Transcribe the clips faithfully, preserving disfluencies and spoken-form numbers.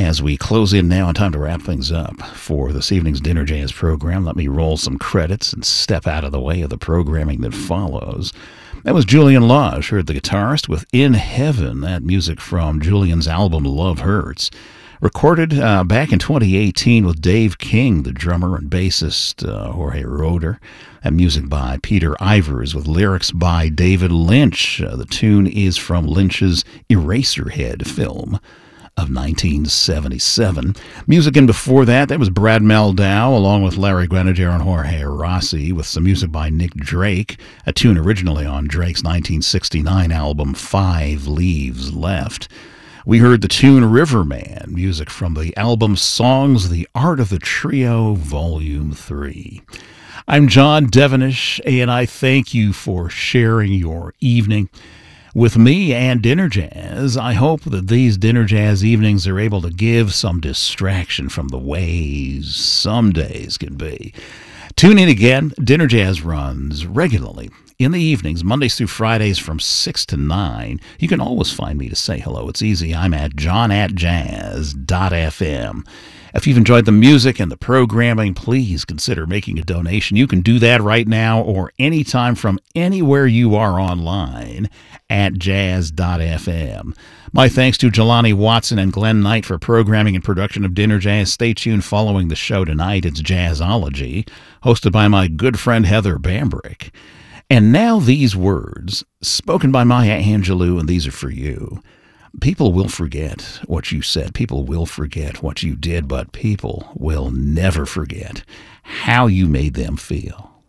as we close in now, time to wrap things up for this evening's Dinner Jazz program. Let me roll some credits and step out of the way of the programming that follows. That was Julian Lage, heard the guitarist with In Heaven, that music from Julian's album Love Hurts. Recorded uh, back in twenty eighteen with Dave King, the drummer and bassist, uh, Jorge Roeder. And music by Peter Ivers with lyrics by David Lynch. Uh, the tune is from Lynch's Eraserhead film of nineteen seventy-seven. Music in before that, that was Brad Meldau along with Larry Grenadier and Jorge Rossi with some music by Nick Drake, a tune originally on Drake's nineteen sixty-nine album Five Leaves Left. We heard the tune Riverman, music from the album Songs, The Art of the Trio, Volume three. I'm John Devenish, and I thank you for sharing your evening with me and Dinner Jazz. I hope that these Dinner Jazz evenings are able to give some distraction from the ways some days can be. Tune in again. Dinner Jazz runs regularly in the evenings, Mondays through Fridays from six to nine. You can always find me to say hello. It's easy. I'm at john at jazz dot f m. If you've enjoyed the music and the programming, please consider making a donation. You can do that right now or anytime from anywhere you are online at jazz dot f m. My thanks to Jelani Watson and Glenn Knight for programming and production of Dinner Jazz. Stay tuned following the show tonight. It's Jazzology, hosted by my good friend Heather Bambrick. And now these words, spoken by Maya Angelou, and these are for you. People will forget what you said. People will forget what you did, but people will never forget how you made them feel.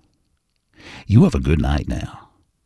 You have a good night now.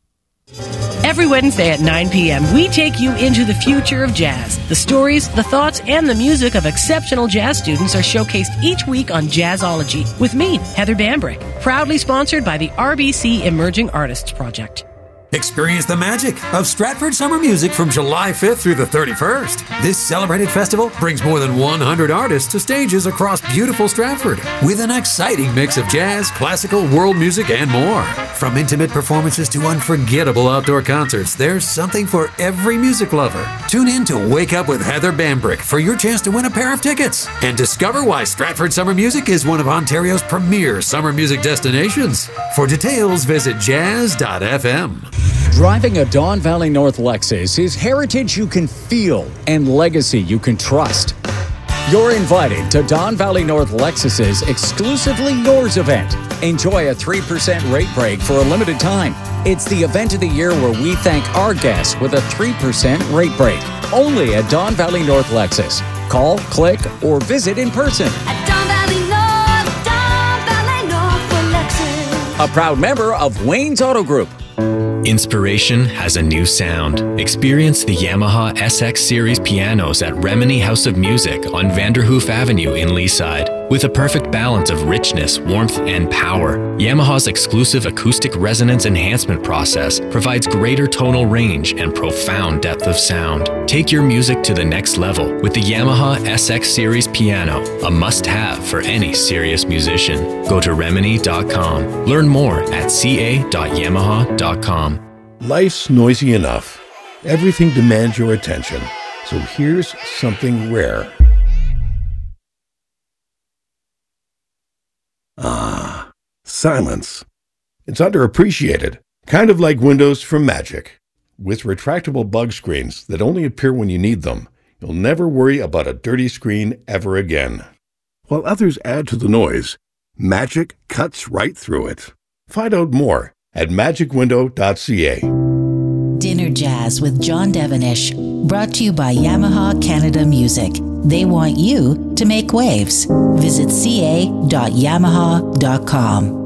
Every Wednesday at nine p.m., we take you into the future of jazz. The stories, the thoughts, and the music of exceptional jazz students are showcased each week on Jazzology with me, Heather Bambrick, proudly sponsored by the R B C Emerging Artists Project. Experience the magic of Stratford Summer Music from July fifth through the thirty-first. This celebrated festival brings more than one hundred artists to stages across beautiful Stratford with an exciting mix of jazz, classical, world music, and more. From intimate performances to unforgettable outdoor concerts, there's something for every music lover. Tune in to Wake Up with Heather Bambrick for your chance to win a pair of tickets and discover why Stratford Summer Music is one of Ontario's premier summer music destinations. For details, visit jazz dot f m. Driving a Don Valley North Lexus is heritage you can feel and legacy you can trust. You're invited to Don Valley North Lexus's Exclusively Yours event. Enjoy a three percent rate break for a limited time. It's the event of the year where we thank our guests with a three percent rate break. Only at Don Valley North Lexus. Call, click, or visit in person. At Don Valley North, Don Valley North for Lexus. A proud member of Wayne's Auto Group. Inspiration has a new sound. Experience the Yamaha S X Series pianos at Remini House of Music on Vanderhoof Avenue in Leaside. With a perfect balance of richness, warmth, and power, Yamaha's exclusive acoustic resonance enhancement process provides greater tonal range and profound depth of sound. Take your music to the next level with the Yamaha S X Series piano, a must-have for any serious musician. Go to remini dot com. Learn more at c a dot yamaha dot com. Life's noisy enough. Everything demands your attention. So here's something rare. Ah, silence. It's underappreciated, kind of like Windows from Magic. With retractable bug screens that only appear when you need them, you'll never worry about a dirty screen ever again. While others add to the noise, Magic cuts right through it. Find out more at magic window dot c a. Dinner Jazz with John Devenish, brought to you by Yamaha Canada Music. They want you to make waves. Visit c a dot yamaha dot com.